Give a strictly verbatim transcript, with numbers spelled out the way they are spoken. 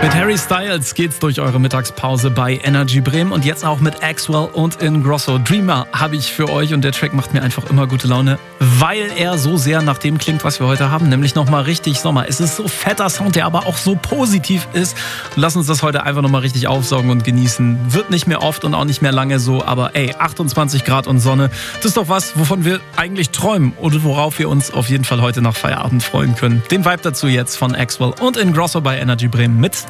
Mit Harry Styles geht's durch eure Mittagspause bei Energy Bremen und jetzt auch mit Axwell und Ingrosso. Dreamer habe ich für euch und der Track macht mir einfach immer gute Laune, weil er so sehr nach dem klingt, was wir heute haben, nämlich nochmal richtig Sommer. Es ist so fetter Sound, der aber auch so positiv ist. Lass uns das heute einfach nochmal richtig aufsaugen und genießen. Wird nicht mehr oft und auch nicht mehr lange so, aber ey, achtundzwanzig Grad und Sonne, das ist doch was, wovon wir eigentlich träumen oder worauf wir uns auf jeden Fall heute nach Feierabend freuen können. Den Vibe dazu jetzt von Axwell und Ingrosso bei Energy Bremen mit